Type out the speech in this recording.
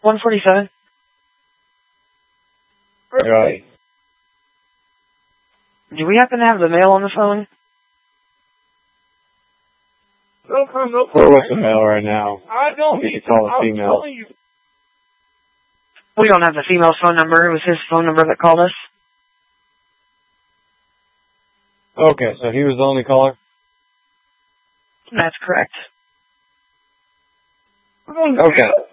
147. Right. Do we happen to have the male on the phone? We're with the male right now. I don't. You can call the female. We don't have the female's phone number. It was his phone number that called us. Okay, so he was the only caller? That's correct. Okay.